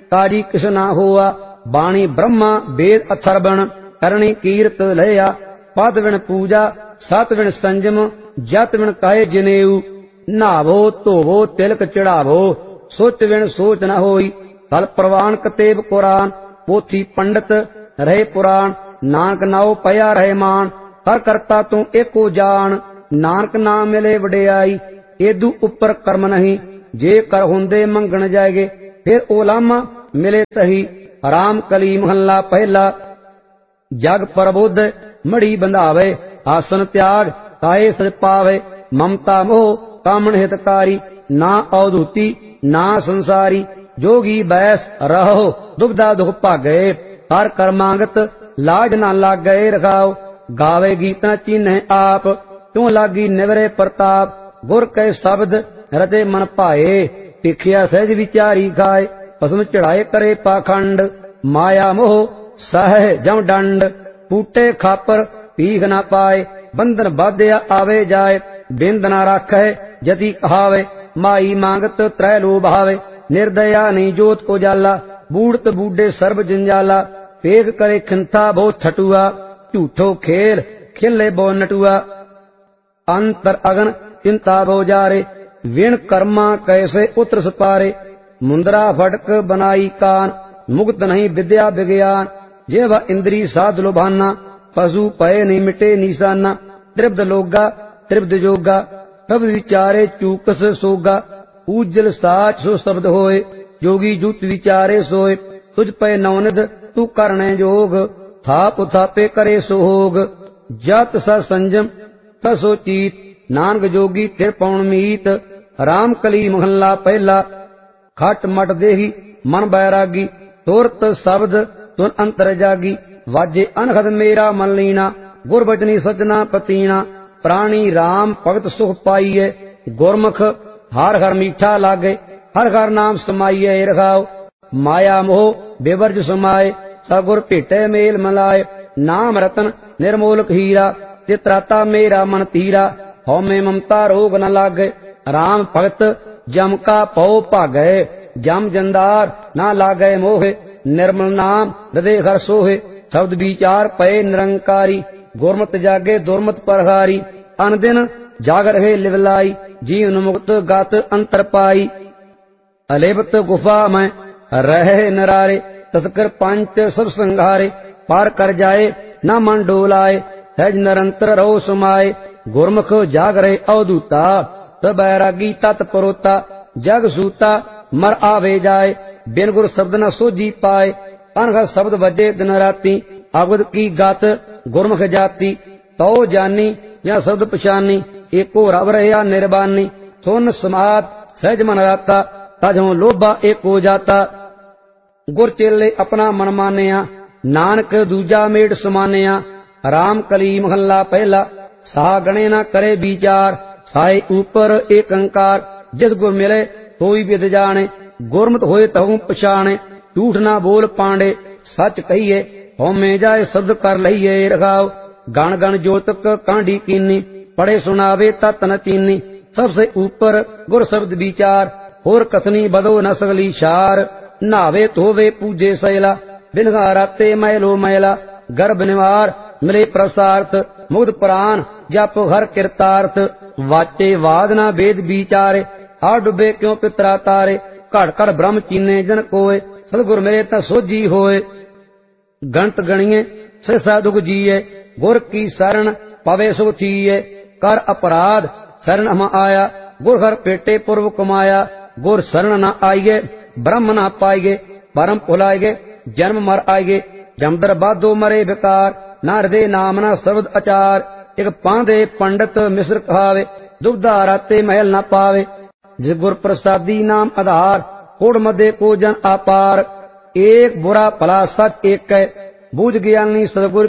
काजी किस ना होआ। बाणी ब्रह्मा वेद अथर्वण करणी कीर्त लया। पद विण पूजा सत विण संजम जत विण कहे जनेऊ। नहावो धोवो तिलक चढ़ावो सोच विण सोच न होई। कल प्रवान कतेब कुरान पोथी पंडित रहे पुराण। नानक नाओ पया रहे मान कर करता तू एको जान। नानक नाम मिले वडियाई एदू उपर कर्म नहीं। जे कर हुंदे मंगण जाएगे फिर ओलामा मिले तही। राम कली महला पहला जग प्रबुद्ध मड़ी बंधावे। आसन त्याग काये सज पावे। ममता मोह कामन हितकारी ना अवधूति ना संसारी। जोगी बैस रहो दुबदा दुख भागे हर कर्मांगत लाज ना लाग गए रखाओ। गावे गीता चीन्ह आप क्यों लागी निवरे प्रताप। गुर के शब्द रते मन भाए भिखिया सहज विचारी खाए। पसम चढ़ाए करे पाखंड माया मोह सह जम दंड। फूटे खापर पीख ना पाए बंधन बाध्या आवे जाए। बिंद ना राखे जति कहावे माई मांगत त्रै लो भावे। निर्दया नहीं जोत को जाला बूढ़त बूढ़े सर्व जंजाला। पेख करे खिंथा बहुत छटुआ झूठो खेल खिले बो नटुआ। अंतर अगन चिंता बो जारे विण कर्मा कैसे उतर सपारे। मुंदरा फटक बनाई कान मुक्त नहीं विद्या विज्ञान। जेव इंद्री साध लुभाना पशु पय नहीं मिटे निशाना। त्रिब्ध लोगा त्रिब्ध जोगा सब विचारे चूकस सोगा। उज्जल साच सो शब्द होए जोगी जुत विचारे सोए। तुझ पे नवनिध तू करने जोग थाप थापे करे सोहोग। जत स संजम तसो चीत नानक जोगी तिर पौन मीत। राम कली महला पहला खट मट देही मन बैरागी। तुरत शब्द तुन अंतर जागी वाजे अनहद मेरा मन लीना। गुरबचनी सजना पतीना प्राणी राम भगत सुख पाइए। गुरमुख हर हर मीठा लागे हर हर नाम समाइए रखाओ। माया मोह बेवर्ज समाए सगुर भेटे मेल मलाए। नाम रतन निर्मोलक हीरा चित्राता मेरा मन तीरा। हौमे ममता रोग न लागे राम भगत जम का पौ भागे। जम जंदार न लागे मोहे निर्मल नाम हृदय हर सोहे। शब्द विचार पए निरंकारी गुरमत जागे दुर्मत परहारी। अनदिन जाग रहे लिवलाई जीवन मुक्त गात अंतर पाई। अलेबत गुफा में रहे नरारे तस्कर पंच सब संघारे। पार कर जाए न मन डोलाए सहज निरंतर रहो समाये। गुरमुख जाग रहे अवधूता तब बैरागी तत्परोता। जग सूता मर आवे जाए बिन गुर शब्द न सोझी पाए। अनघ शब्द बजे दिन राती अवध की गात गुरमुख जाती। तो जानी या शब्द पछानी एको रव रहा निर्बानी। सुन समात सहज मन राता तजों लोभा एको जाता। गुर चेले अपना मन मानिया नानक दूजा मेड़ समानिया। राम कली महला पहला साह गणे न करे विचार। साए ऊपर एक अंकार जिस गुर मिले कोई विद जाने। गुरमत होए तहु पछाणे झूठ ना बोल पांडे सच कहिए। होमे जाए शब्द कर लईए रखाओ। गण गण जोतक कांडी कीनी पढ़े सुनावे तत न चीनी। सबसे ऊपर गुर शब्द विचार होर कथनी बदो न सगली शार। नावे धोवे पूजे सैला बिनगा राते मैलो मैला। गर्भ निवार मिले प्रसार्थ मुग्ध प्राण जप हर कृतार्थ। वाचे वाद न वेद विचारे आ डुबे क्यों पितरा तारे। घड़ घड़ ब्रह्म चीने जन कोय सदगुर मिले त सोझी होए। गणत गणिए सहसा दुख जिये गुर की शरण पवे सुख थीये। कर अपराध शरण हम आया गुर हर पेटे पूर्व कमाया। गुर शरण न आइए ब्रह्म न पाइगे परम भुलाइगे जन्म मर आइगे। जमदर बाधो मरे बेकार न हृदय नाम न शब्द अचार। एक पांधे पंडित मिश्र कहावे दुबदा राते महल न पावे। जिस गुर प्रसादी नाम आधार कोड मध्य को जन अपार। एक बुरा भला सच एक है बूझ ज्ञानी सदगुर